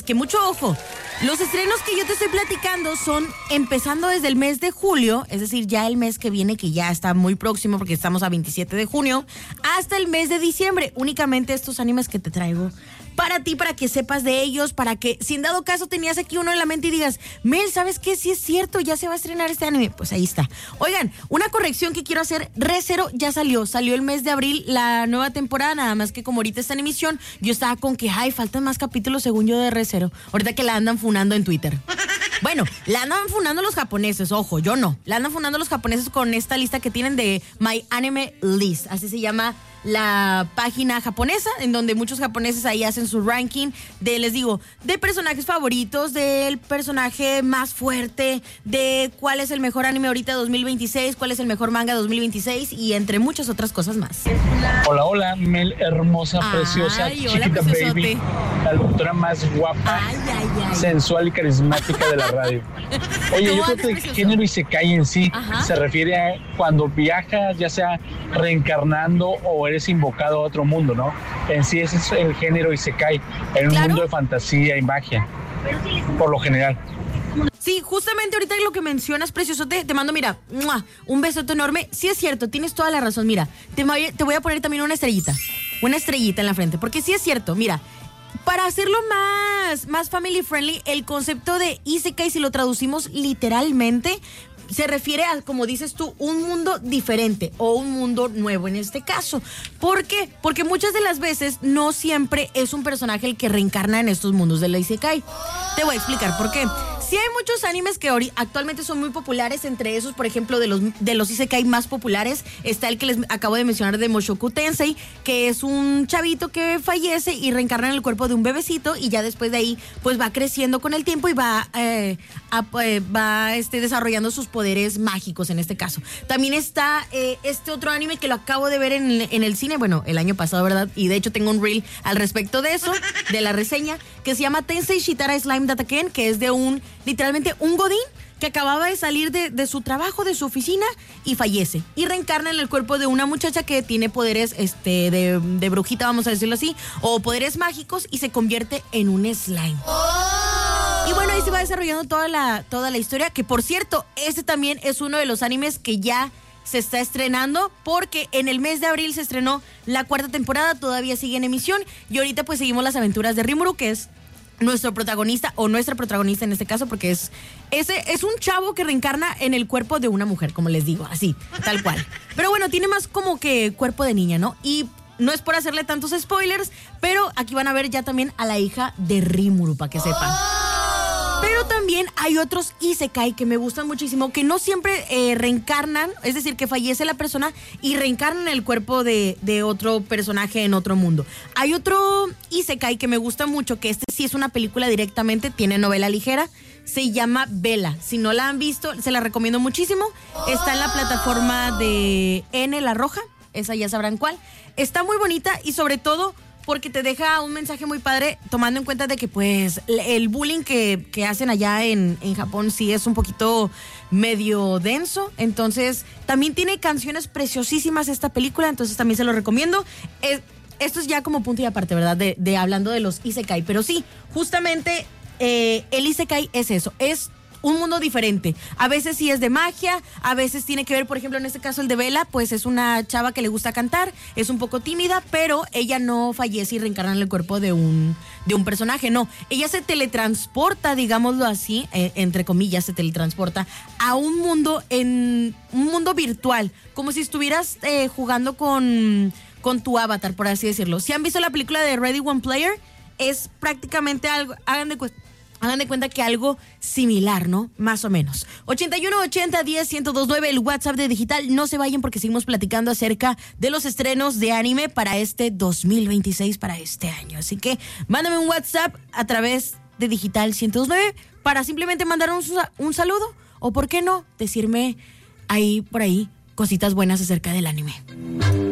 que mucho ojo. Los estrenos que yo te estoy platicando son empezando desde el mes de julio, es decir, ya el mes que viene, que ya está muy próximo porque estamos a 27 de junio, hasta el mes de diciembre. Únicamente estos animes que te traigo para ti, para que sepas de ellos, para que, si en dado caso tenías aquí uno en la mente y digas, Mel, ¿sabes qué? Sí es cierto, ya se va a estrenar este anime. Pues ahí está. Oigan, una corrección que quiero hacer, Re:Zero ya salió el mes de abril la nueva temporada, nada más que como ahorita está en emisión, yo estaba con que, faltan más capítulos según yo de Re:Zero, ahorita que la andan funando en Twitter. Bueno, la andan funando los japoneses, ojo, yo no. La andan funando los japoneses con esta lista que tienen de My Anime List, así se llama la página japonesa, en donde muchos japoneses ahí hacen su ranking de, les digo, de personajes favoritos, del personaje más fuerte, de cuál es el mejor anime ahorita 2026, cuál es el mejor manga 2026 y entre muchas otras cosas más. Hola, Mel, hermosa, preciosa, hola, chiquita preciosote. baby, la locutora más guapa, sensual y carismática de la radio. Oye, yo creo que el género isekai en sí se refiere a cuando viajas, ya sea reencarnando o eres invocado a otro mundo, ¿no? En sí ese es el género isekai, en un mundo de fantasía y magia, por lo general. Sí, justamente ahorita lo que mencionas, preciosote, te mando, mira, un besote enorme. Sí es cierto, tienes toda la razón, mira, te voy a poner también una estrellita en la frente, porque sí es cierto, mira, para hacerlo más family friendly, el concepto de isekai, si lo traducimos literalmente, se refiere a, como dices tú, un mundo diferente o un mundo nuevo en este caso. ¿Por qué? Porque muchas de las veces no siempre es un personaje el que reencarna en estos mundos de la isekai. Te voy a explicar por qué. Sí hay muchos animes que actualmente son muy populares, entre esos, por ejemplo, de los isekai más populares, está el que les acabo de mencionar de Mushoku Tensei, que es un chavito que fallece y reencarna en el cuerpo de un bebecito y ya después de ahí pues va creciendo con el tiempo y va desarrollando sus poderes mágicos en este caso. También está este otro anime que lo acabo de ver en el cine, bueno, el año pasado, ¿verdad? Y de hecho tengo un reel al respecto de eso, de la reseña, que se llama Tensei Shitara Slime Dataken, que es de literalmente un godín que acababa de salir de su trabajo, de su oficina, y fallece. Y reencarna en el cuerpo de una muchacha que tiene poderes de brujita, vamos a decirlo así, o poderes mágicos, y se convierte en un slime. Y bueno, ahí se va desarrollando toda la historia, que por cierto, este también es uno de los animes que ya se está estrenando, porque en el mes de abril se estrenó la 4ª temporada, todavía sigue en emisión, y ahorita pues seguimos las aventuras de Rimuru, que es nuestro protagonista, o nuestra protagonista en este caso, porque es un chavo que reencarna en el cuerpo de una mujer, como les digo, así, tal cual. Pero bueno, tiene más como que cuerpo de niña, ¿no? Y no es por hacerle tantos spoilers, pero aquí van a ver ya también a la hija de Rimuru, para que sepan. Pero también hay otros isekai que me gustan muchísimo, que no siempre reencarnan, es decir, que fallece la persona y reencarnan en el cuerpo de otro personaje en otro mundo. Hay otro isekai que me gusta mucho, que sí es una película directamente, tiene novela ligera, se llama Vela. Si no la han visto, se la recomiendo muchísimo. Está en la plataforma de N, La Roja, esa ya sabrán cuál. Está muy bonita y sobre todo porque te deja un mensaje muy padre, tomando en cuenta de que pues el bullying que hacen allá en Japón sí es un poquito medio denso. Entonces también tiene canciones preciosísimas esta película, entonces también se lo recomiendo. Esto es ya como punto y aparte, ¿verdad? De hablando de los isekai, pero sí, justamente el isekai es eso, es un mundo diferente. A veces sí es de magia, a veces tiene que ver, por ejemplo, en este caso el de Bella, pues es una chava que le gusta cantar, es un poco tímida, pero ella no fallece y reencarna en el cuerpo de un personaje, no. Ella se teletransporta, digámoslo así, entre comillas, se teletransporta a un mundo virtual, como si estuvieras jugando con tu avatar, por así decirlo. Si han visto la película de Ready One Player, es prácticamente algo, hagan de cuenta que algo similar, ¿no? Más o menos. 8180101029, el WhatsApp de Digital. No se vayan porque seguimos platicando acerca de los estrenos de anime para este 2026, para este año. Así que mándame un WhatsApp a través de Digital 1029 para simplemente mandar un saludo, o por qué no, decirme por ahí cositas buenas acerca del anime.